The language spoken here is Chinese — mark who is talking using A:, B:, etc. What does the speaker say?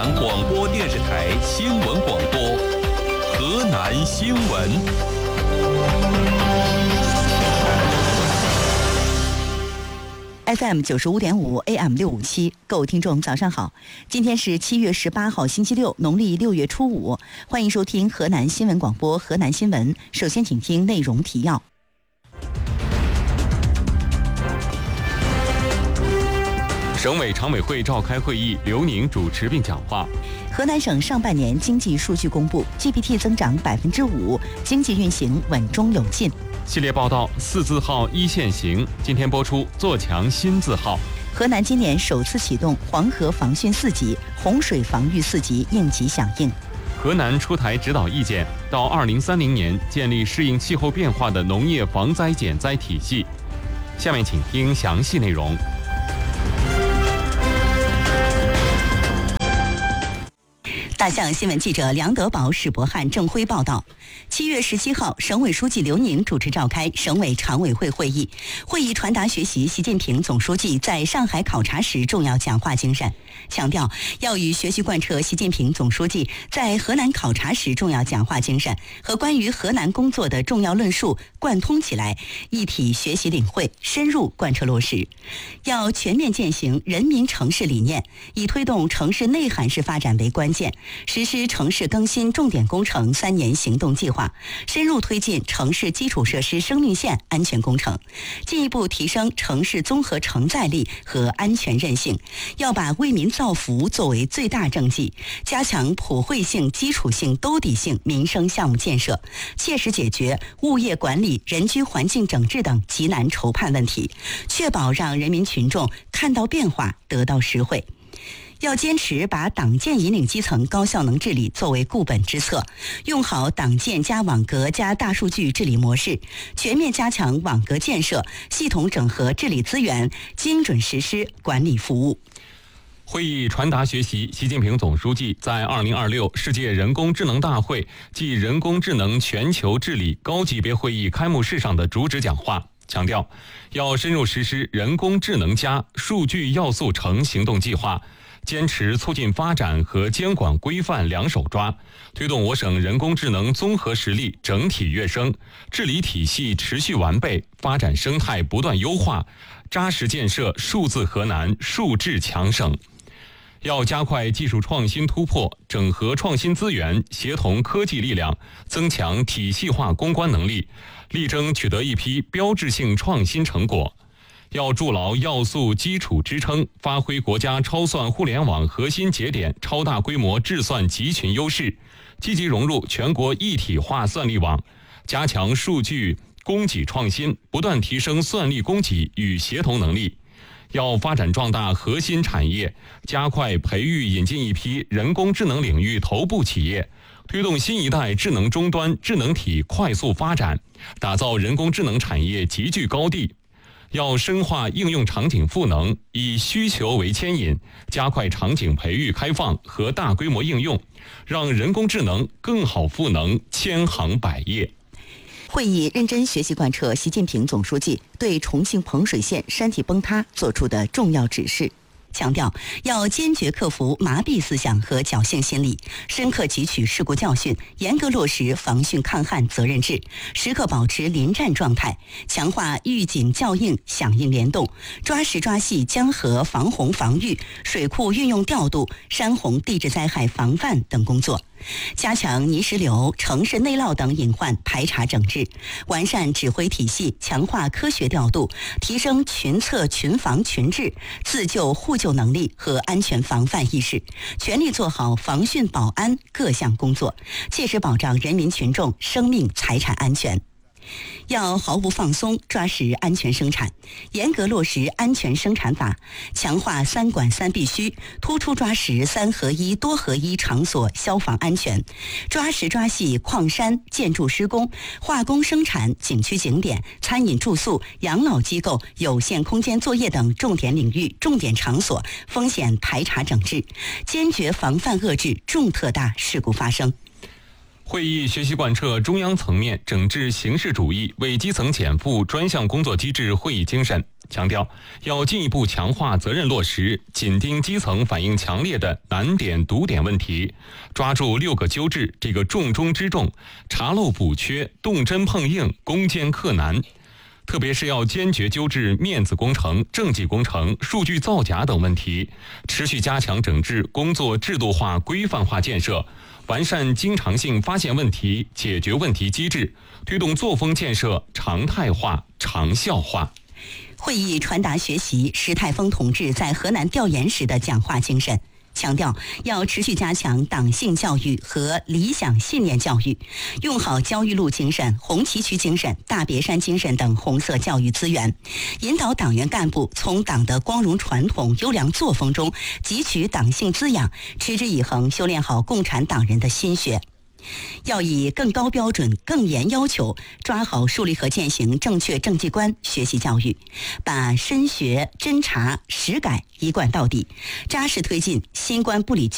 A: 南广播电视台新闻广播，河南新闻。
B: FM 95.5 AM 657，各位听众早上好，今天是7月18号星期六，农历6月初5，欢迎收听河南新闻广播河南新闻。首先请听内容提要。
C: 省委常委会召开会议，刘宁主持并讲话。
B: 河南省上半年经济数据公布 ，GDP 增长5%，经济运行稳中有进。
C: 系列报道4字号一线行，今天播出做强新字号。
B: 河南今年首次启动黄河防汛4级、洪水防御4级应急响应。
C: 河南出台指导意见，到2030年建立适应气候变化的农业防灾减灾体系。下面请听详细内容。
B: 大象新闻记者梁德宝、史博汉、郑辉报道，7月17号，省委书记刘宁主持召开省委常委会会议，会议传达学习习近平总书记在上海考察时重要讲话精神，强调要与学习贯彻习近平总书记在河南考察时重要讲话精神和关于河南工作的重要论述贯通起来，一体学习领会，深入贯彻落实。要全面践行人民城市理念，以推动城市内涵式发展为关键，实施城市更新重点工程3年行动计划，深入推进城市基础设施生命线安全工程，进一步提升城市综合承载力和安全韧性。要把为民造福作为最大政绩，加强普惠性、基础性、兜底性民生项目建设，切实解决物业管理、人居环境整治等急难愁盼问题，确保让人民群众看到变化、得到实惠。要坚持把党建引领基层高效能治理作为固本之策，用好党建加网格加大数据治理模式，全面加强网格建设，系统整合治理资源，精准实施管理服务。
C: 会议传达学习习近平总书记在2026世界人工智能大会暨人工智能全球治理高级别会议开幕式上的主旨讲话，强调要深入实施人工智能加数据要素城行动计划，坚持促进发展和监管规范两手抓，推动我省人工智能综合实力整体跃升，治理体系持续完备，发展生态不断优化，扎实建设数字河南数智强省。要加快技术创新突破，整合创新资源，协同科技力量，增强体系化攻关能力，力争取得一批标志性创新成果。要筑牢要素基础支撑，发挥国家超算互联网核心节点超大规模智算集群优势，积极融入全国一体化算力网，加强数据供给创新，不断提升算力供给与协同能力。要发展壮大核心产业，加快培育引进一批人工智能领域头部企业，推动新一代智能终端智能体快速发展，打造人工智能产业集聚高地。要深化应用场景赋能，以需求为牵引，加快场景培育开放和大规模应用，让人工智能更好赋能千行百业。
B: 会议认真学习贯彻习近平总书记对重庆彭水县山体崩塌作出的重要指示，强调要坚决克服麻痹思想和侥幸心理，深刻汲取事故教训，严格落实防汛抗旱责任制，时刻保持临战状态，强化预警校应、响应联动，抓实抓细江河防洪防御、水库运用调度、山洪地质灾害防范等工作，加强泥石流、城市内涝等隐患排查整治，完善指挥体系，强化科学调度，提升群策群防群治、自救互救能力和安全防范意识，全力做好防汛保安各项工作，切实保障人民群众生命财产安全。要毫不放松，抓实安全生产，严格落实安全生产法，强化3管3必须，突出抓实3合1多合1场所消防安全，抓实抓细矿山、建筑施工、化工生产、景区景点、餐饮住宿、养老机构、有限空间作业等重点领域、重点场所风险排查整治，坚决防范遏制重特大事故发生。
C: 会议学习贯彻中央层面整治形式主义、为基层减负专项工作机制会议精神，强调要进一步强化责任落实，紧盯基层反映强烈的难点堵点问题，抓住6个纠治这个重中之重，查漏补缺，动真碰硬，攻坚克难。特别是要坚决纠治面子工程、政绩工程、数据造假等问题，持续加强整治工作制度化、规范化建设，完善经常性发现问题、解决问题机制，推动作风建设常态化、长效化。
B: 会议传达学习石泰峰同志在河南调研时的讲话精神，强调要持续加强党性教育和理想信念教育，用好焦裕禄精神、红旗渠精神、大别山精神等红色教育资源，引导党员干部从党的光荣传统、优良作风中汲取党性滋养，持之以恒修炼好共产党人的心血。要以更高标准、更严要求，抓好树立和践行正确政绩观学习教育，把深学、侦查、实改一贯到底，扎实推进新观不理